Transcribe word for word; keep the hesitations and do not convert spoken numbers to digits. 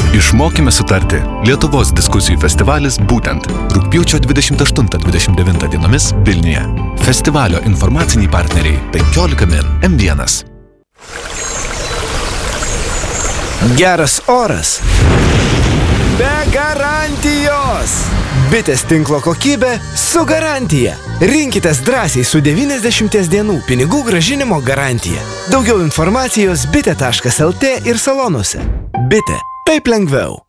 Išmokime sutarti. Lietuvos diskusijų festivalis būtent rugpjūčio dvidešimt aštuntą dvidešimt devintą dienomis Vilniuje. Festivalio informaciniai partneriai penkiolika min, M vienas. Geras oras. Be garantijos. Bitės tinklo kokybė su garantija. Rinkitės drąsiai su devyniasdešimties dienų pinigų grąžinimo garantija. Daugiau informacijos bitė taškas lt ir salonuose. Bitė. Taip lengviau.